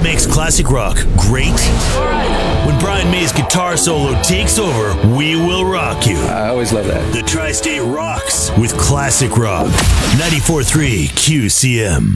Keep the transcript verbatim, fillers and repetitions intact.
what makes classic rock great? When Brian May's guitar solo takes over, we will rock you. I always love that. The Tri-State rocks with classic rock. ninety-four point three Q C M.